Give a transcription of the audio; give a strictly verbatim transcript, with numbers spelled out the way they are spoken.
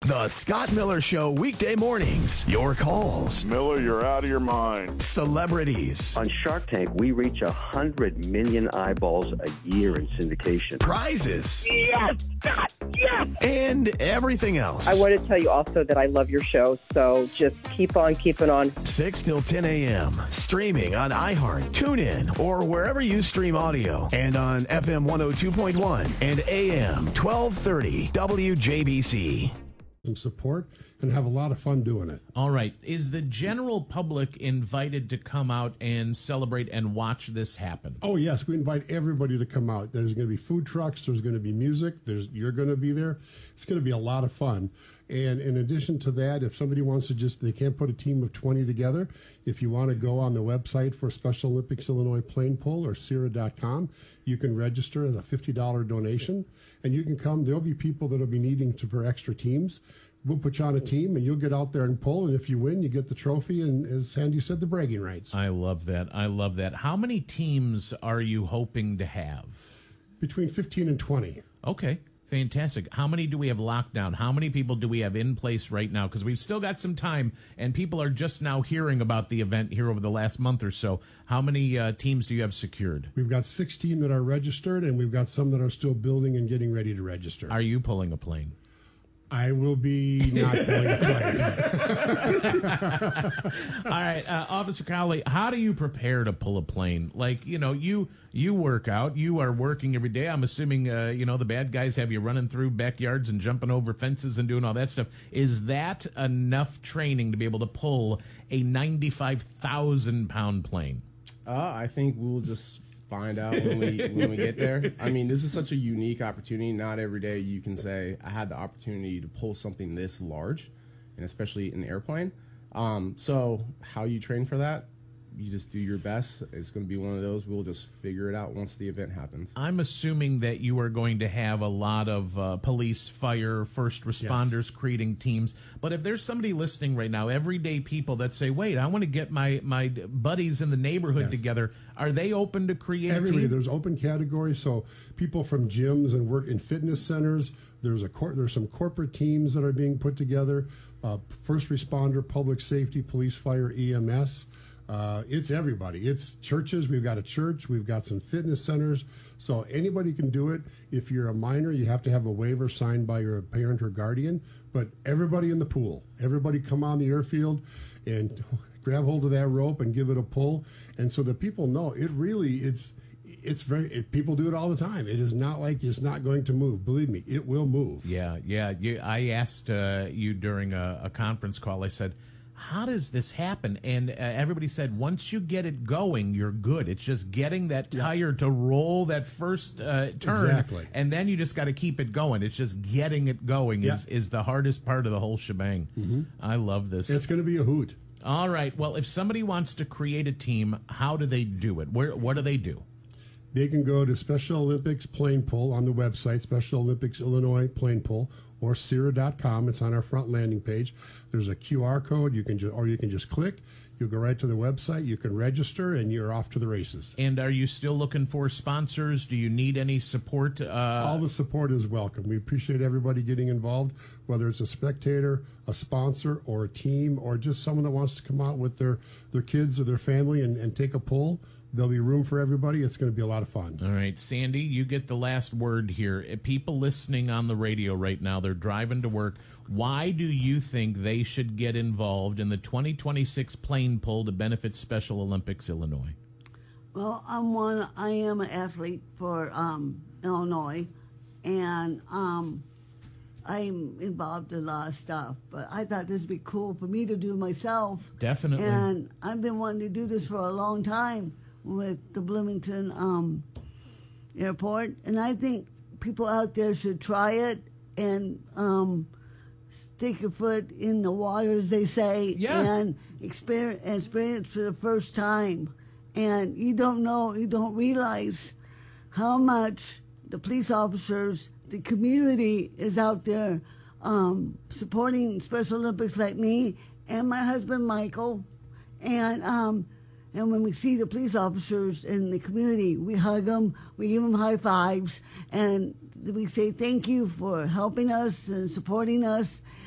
The Scott Miller Show, weekday mornings. Your calls. Miller, you're out of your mind. Celebrities. On Shark Tank, we reach one hundred million eyeballs a year in syndication. Prizes. Yes, Scott, yes! And everything else. I want to tell you also that I love your show, so just keep on keeping on. six till ten a.m. Streaming on iHeart, TuneIn, or wherever you stream audio. And on F M one oh two point one and A M twelve thirty W J B C. Some support and have a lot of fun doing it. All right. Is the general public invited to come out and celebrate and watch this happen? Oh, yes. We invite everybody to come out. There's going to be food trucks. There's going to be music. There's You're going to be there. It's going to be a lot of fun. And in addition to that, if somebody wants to just, they can't put a team of twenty together, if you want to go on the website for Special Olympics Illinois Plane Pull or C I R A dot com, you can register as a fifty dollars donation. And you can come. There'll be people that will be needing to for extra teams. We'll put you on a team, and you'll get out there and pull. And if you win, you get the trophy. And as Sandy said, the bragging rights. I love that. I love that. How many teams are you hoping to have? Between fifteen and twenty. Okay. Fantastic. How many do we have locked down? How many people do we have in place right now? Because we've still got some time, and people are just now hearing about the event here over the last month or so. How many uh, teams do you have secured? We've got sixteen that are registered, and we've got some that are still building and getting ready to register. Are you pulling a plane? I will be not pulling a plane. All right, uh, Officer Cowley, how do you prepare to pull a plane? Like, you know, you you work out, you are working every day. I'm assuming, uh, you know, the bad guys have you running through backyards and jumping over fences and doing all that stuff. Is that enough training to be able to pull a ninety-five thousand pound plane? Uh, I think we'll just find out when we when we get there. I mean, this is such a unique opportunity. Not every day you can say, I had the opportunity to pull something this large, and especially in an airplane. Um, so how you train for that, you just do your best. It's going to be one of those. We'll just figure it out once the event happens. I'm assuming that you are going to have a lot of uh, police, fire, first responders Yes. creating teams. But if there's somebody listening right now, everyday people that say, wait, I want to get my, my buddies in the neighborhood Yes. together, are they open to create Everybody, teams? there's open categories, so people from gyms and work in fitness centers. There's a cor- there's some corporate teams that are being put together. Uh, first responder, public safety, police, fire, E M S. Uh, it's everybody. It's churches. We've got a church. We've got some fitness centers. So anybody can do it. If you're a minor, you have to have a waiver signed by your parent or guardian. But everybody in the pool, everybody come on the airfield and grab hold of that rope and give it a pull. And so that people know it really, it's, it's very, it, people do it all the time. It is not like it's not going to move. Believe me, it will move. Yeah, yeah. You, I asked uh, you during a, a conference call, I said, how does this happen? And uh, everybody said, once you get it going, you're good. It's just getting that tire to roll that first uh, turn. Exactly. And then you just got to keep it going. It's just getting it going Yeah. is, is the hardest part of the whole shebang. Mm-hmm. I love this. It's going to be a hoot. All right. Well, if somebody wants to create a team, how do they do it? Where? What do they do? They can go to Special Olympics Plane Pull on the website, Special Olympics Illinois Plane Pull, or C I R A dot com. It's on our front landing page. There's a Q R code, you can just, or you can just click. You'll go right to the website. You can register, and you're off to the races. And are you still looking for sponsors? Do you need any support? Uh, All the support is welcome. We appreciate everybody getting involved, whether it's a spectator, a sponsor, or a team, or just someone that wants to come out with their, their kids or their family and, and take a pull. There'll be room for everybody. It's going to be a lot of fun. All right, Sandy, you get the last word here. If people listening on the radio right now, they're driving to work. Why do you think they should get involved in the twenty twenty-six plane pull to benefit Special Olympics Illinois? Well, I'm one. I am an athlete for um, Illinois, and um, I'm involved in a lot of stuff. But I thought this would be cool for me to do myself. Definitely. And I've been wanting to do this for a long time with the Bloomington um, Airport, and I think people out there should try it and um, stick your foot in the water, as they say, Yeah. and experience, experience for the first time. And you don't know, you don't realize how much the police officers, the community is out there um, supporting Special Olympics like me and my husband, Michael. And um, and when we see the police officers in the community, we hug them, we give them high fives, and we say thank you for helping us and supporting us.